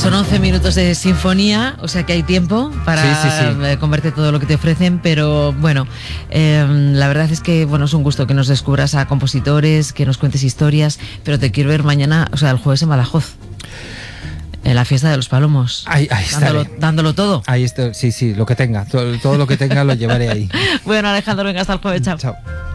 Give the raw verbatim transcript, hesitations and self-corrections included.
Son once minutos de sinfonía, o sea que hay tiempo para sí, sí, sí. comerte todo lo que te ofrecen, pero bueno, eh, la verdad es que bueno, es un gusto que nos descubras a compositores, que nos cuentes historias, pero te quiero ver mañana, o sea, el jueves en Badajoz. En la fiesta de los Palomos. Ahí, ahí dándolo, dándolo todo. Ahí está, sí, sí, lo que tenga, todo, todo lo que tenga lo llevaré ahí. Bueno, Alejandro, venga, hasta el jueves, chao. Chao.